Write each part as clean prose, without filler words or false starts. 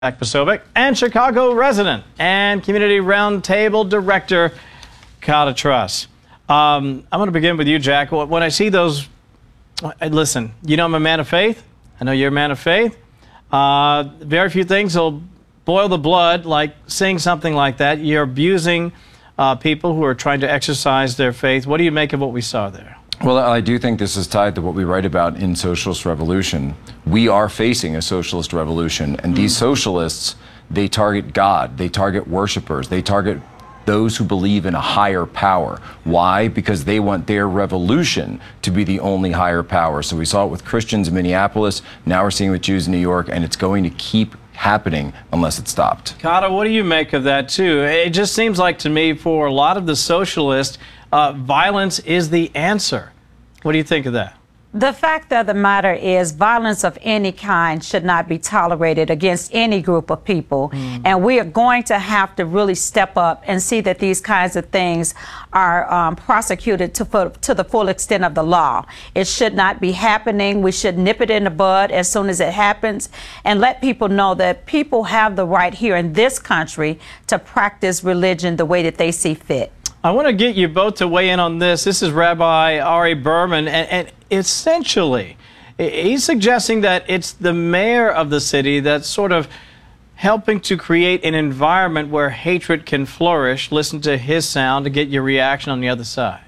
Jack Posobiec, and Chicago resident and Community Roundtable Director, Kata Truss. I'm going to begin with you, Jack. When I see those, listen, you know I'm a man of faith. I know you're a man of faith. Very few things will boil the blood like saying something like that. You're abusing people who are trying to exercise their faith. What do you make of what we saw there? Well, I do think this is tied to what we write about in Socialist Revolution. We are facing a socialist revolution, and these socialists, they target God, they target worshipers, they target those who believe in a higher power. Why? Because they want their revolution to be the only higher power. So we saw it with Christians in Minneapolis, now we're seeing it with Jews in New York, and it's going to keep happening unless it's stopped. Kata, what do you make of that, too? It just seems like to me, for a lot of the socialists, violence is the answer. What do you think of that? The fact of the matter is violence of any kind should not be tolerated against any group of people. And we are going to have to really step up and see that these kinds of things are prosecuted to the full extent of the law. It should not be happening. We should nip it in the bud as soon as it happens and let people know that people have the right here in this country to practice religion the way that they see fit. I want to get you both to weigh in on this. This is Rabbi Ari Berman, and essentially, he's suggesting that it's the mayor of the city that's sort of helping to create an environment where hatred can flourish. Listen to his sound to get your reaction on the other side.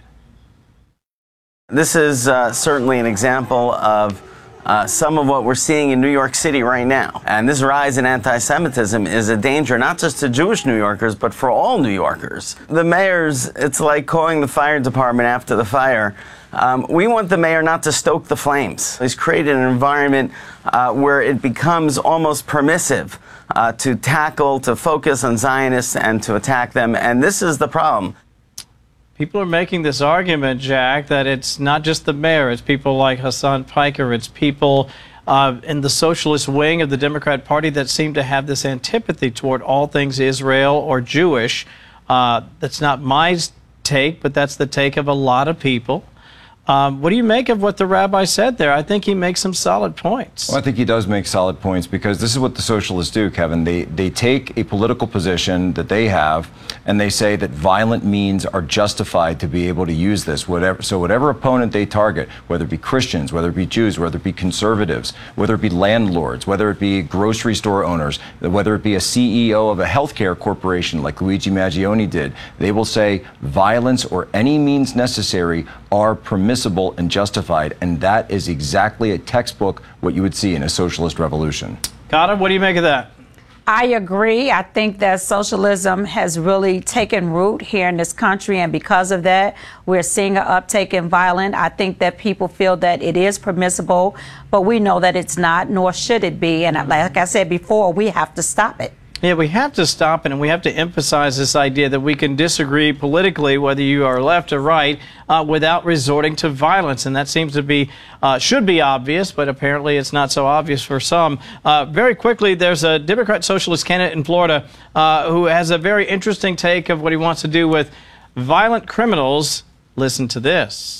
This is certainly an example of some of what we're seeing in New York City right now. And this rise in anti-Semitism is a danger not just to Jewish New Yorkers, but for all New Yorkers. The mayor's, it's like calling the fire department after the fire. We want the mayor not to stoke the flames. He's created an environment where it becomes almost permissive to tackle, to focus on Zionists and to attack them. And this is the problem. People are making this argument, Jack, that it's not just the mayor, it's people like Hasan Piker, it's people in the socialist wing of the Democrat Party that seem to have this antipathy toward all things Israel or Jewish. That's not my take, but that's the take of a lot of people. What do you make of what the rabbi said there? I think he makes some solid points. Well, I think he does make solid points because this is what the socialists do, Kevin. They take a political position that they have and they say that violent means are justified to be able to use this. So whatever opponent they target, whether it be Christians, whether it be Jews, whether it be conservatives, whether it be landlords, whether it be grocery store owners, whether it be a CEO of a healthcare corporation like Luigi Maggioni did, they will say violence or any means necessary are permissible and justified, and that is exactly a textbook what you would see in a socialist revolution. Kata, what do you make of that? I agree. I think that socialism has really taken root here in this country, and because of that, we're seeing an uptake in violence. I think that people feel that it is permissible, but we know that it's not, nor should it be. And like I said before, we have to stop it. Yeah, we have to stop it, and we have to emphasize this idea that we can disagree politically, whether you are left or right, without resorting to violence. And that seems to be, should be obvious, but apparently it's not so obvious for some. Very quickly, there's a Democrat socialist candidate in Florida who has a very interesting take of what he wants to do with violent criminals. Listen to this.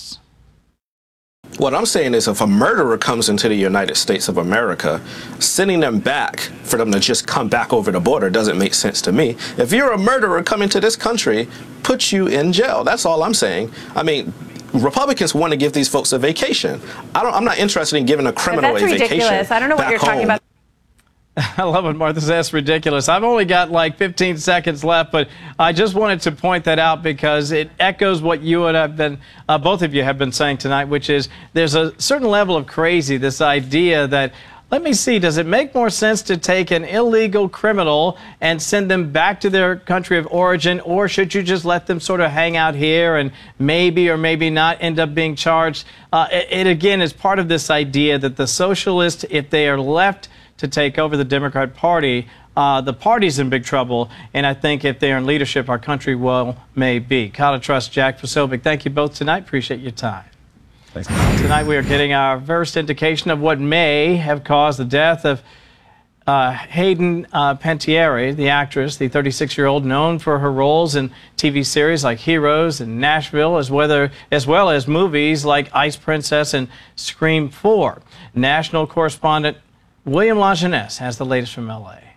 What I'm saying is if a murderer comes into the United States of America, sending them back for them to just come back over the border doesn't make sense to me. If you're a murderer coming to this country, put you in jail. That's all I'm saying. I mean, Republicans want to give these folks a vacation. I'm not interested in giving a criminal a vacation. That's ridiculous. I don't know what you're talking about. I love it, Martha. That's ridiculous. I've only got like 15 seconds left, but I just wanted to point that out because it echoes what you and I've been, both of you have been saying tonight, which is there's a certain level of crazy, this idea that, let me see, does it make more sense to take an illegal criminal and send them back to their country of origin, or should you just let them sort of hang out here and maybe or maybe not end up being charged? It again is part of this idea that the socialists, if they are left to take over the Democrat Party, the party's in big trouble, and I think if they're in leadership, our country may be. Kata Truss, Jack Posobiec, thank you both tonight. Appreciate your time. Thanks. Tonight we are getting our first indication of what may have caused the death of Hayden Panettiere, the actress, the 36-year-old known for her roles in TV series like Heroes and Nashville, as well as movies like Ice Princess and Scream 4. National correspondent William Lajeunesse has the latest from L.A.